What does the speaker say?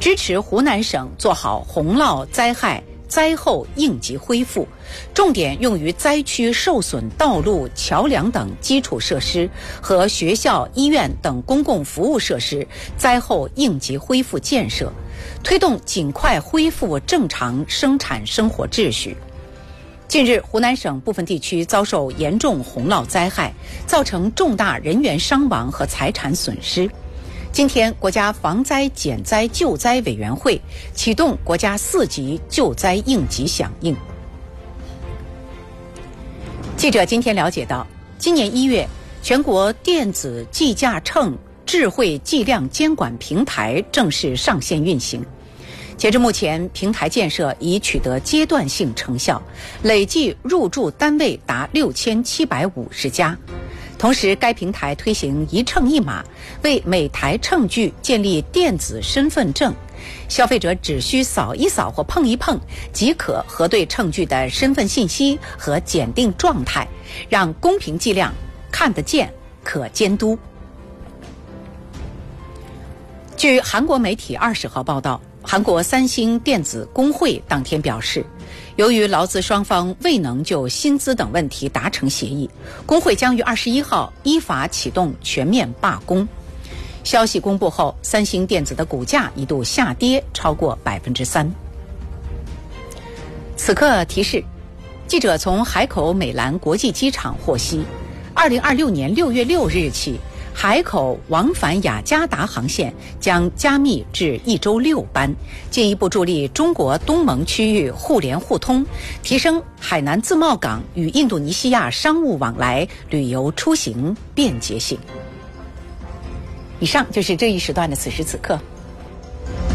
支持湖南省做好洪涝灾害灾后应急恢复，重点用于灾区受损道路、桥梁等基础设施和学校、医院等公共服务设施灾后应急恢复建设，推动尽快恢复正常生产生活秩序。近日，湖南省部分地区遭受严重洪涝灾害，造成重大人员伤亡和财产损失。今天，国家防灾减灾救灾委员会启动国家4级救灾应急响应。记者今天了解到，今年1月，全国电子计价秤智慧计量监管平台正式上线运行。截至目前，平台建设已取得阶段性成效，累计入驻单位达6750家。同时，该平台推行一秤一码，为每台秤具建立电子身份证，消费者只需扫一扫或碰一碰，即可核对秤具的身份信息和检定状态，让公平计量看得见、可监督。据韩国媒体20号报道，韩国三星电子工会当天表示，由于劳资双方未能就薪资等问题达成协议，工会将于21号依法启动全面罢工。消息公布后，三星电子的股价一度下跌超过3%。此刻提示，记者从海口美兰国际机场获悉，2026年6月6日起，海口往返雅加达航线将加密至1周6班，进一步助力中国东盟区域互联互通，提升海南自贸港与印度尼西亚商务往来、旅游出行便捷性。以上就是这一时段的此时此刻。